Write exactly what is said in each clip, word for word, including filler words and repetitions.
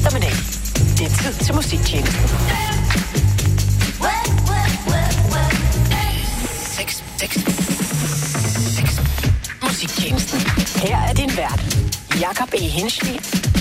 eftermiddag. Det er tid til musiktjenesten. Seks, seks, seks. Musiktjenesten. Her er din vært, Jakob E. Henschel,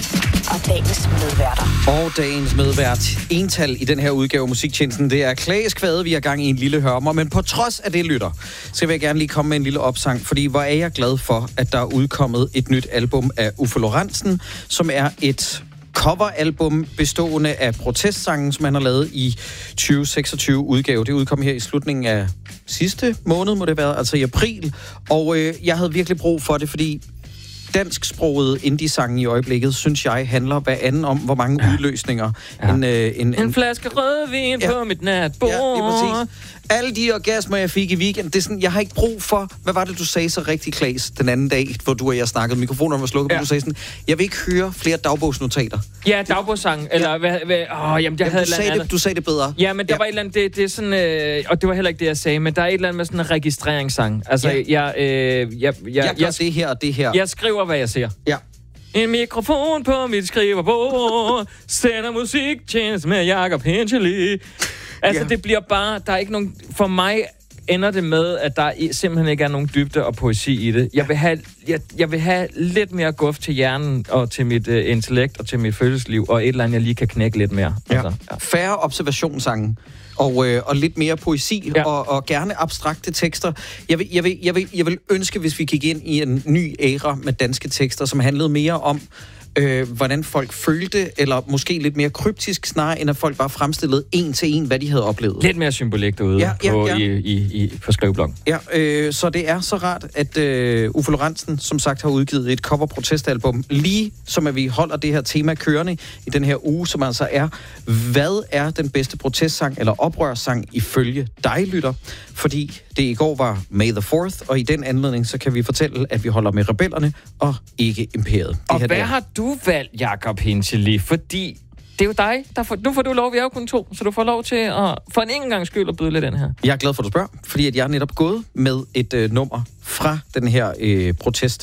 og dagens medværter. Og dagens medvært, ental i den her udgave af musiktjenesten, det er Klaas Kvade, vi er gang i en lille hørmer. Men på trods af det, lytter, så vil jeg gerne lige komme med en lille opsang, fordi hvor er jeg glad for, at der er udkommet et nyt album af Uffe Lorentzen, som er et coveralbum bestående af protestsange, som han har lavet i tyve seksogtyve udgave. Det udkom her i slutningen af sidste måned, må det være, altså i april. Og øh, jeg havde virkelig brug for det, fordi dansksprogede indie-sange i øjeblikket, synes jeg, handler hvad anden om, hvor mange ja. udløsninger. Ja. En, øh, en, en, en flaske rødvin ja. på mit natbord. Ja, det er præcis. Alle de orgasmer, jeg fik i weekend, det er sådan, jeg har ikke brug for, hvad var det, du sagde så rigtig, Klaas, den anden dag, hvor du og jeg snakkede, mikrofonerne var slukket, ja. men du sagde sådan, jeg vil ikke høre flere dagbogsnotater. Ja, dagbogssange, eller ja. hvad, hvad, åh, jamen, jeg jamen, havde du, sagde det, du sagde det bedre. Ja, men der ja. var et eller andet, det, det er sådan, øh, og det var heller ikke det, jeg sagde, men der er et eller andet med sådan en registreringssang. Altså, ja. jeg, øh, jeg, jeg, jeg gør jeg, det her og det her. Jeg skriver, hvad jeg ser. Ja. En mikrofon på mit skrivebord, sender musiktjeneste med Jakob Henschel. Altså, ja. det bliver bare, der er ikke nogen, for mig ender det med, at der simpelthen ikke er nogen dybde og poesi i det. Jeg vil have, jeg, jeg vil have lidt mere guf til hjernen og til mit uh, intellekt og til mit følelsesliv, og et eller andet, jeg lige kan knække lidt mere. Ja. Altså, ja. Færre observationssange. Og, øh, og lidt mere poesi, ja. og, og gerne abstrakte tekster. Jeg vil, jeg, vil, jeg, vil, jeg vil ønske, hvis vi gik ind i en ny æra med danske tekster, som handlede mere om, øh, hvordan folk følte, eller måske lidt mere kryptisk, snarere end at folk bare fremstillede en til en, hvad de havde oplevet. Lidt mere symbolik derude ja, ja, på, ja. I, i, i, på skriveblokken. Ja, øh, så det er så rart, at øh, Uffe Lorentzen, som sagt, har udgivet et cover-protestalbum, lige som at vi holder det her tema kørende i den her uge, som altså er, hvad er den bedste protestsang eller oprørssang ifølge dig, lytter? Fordi det i går var May the fourth, og i den anledning, så kan vi fortælle, at vi holder med rebellerne og ikke imperiet. Det og her, hvad der. har du valgt, Jakob Henschel? Fordi det er jo dig, der får, nu får du lov, vi er jo kun to, så du får lov til at for en enkelt gang skyld at byde lidt den her. Jeg er glad for, at du spørger, fordi at jeg er netop gået med et øh, nummer fra den her øh,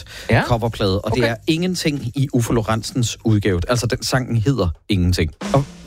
protest-coverplade, ja? og okay. det er Ingenting i Uffe Lorentzens udgave. Altså, den sangen hedder Ingenting. Og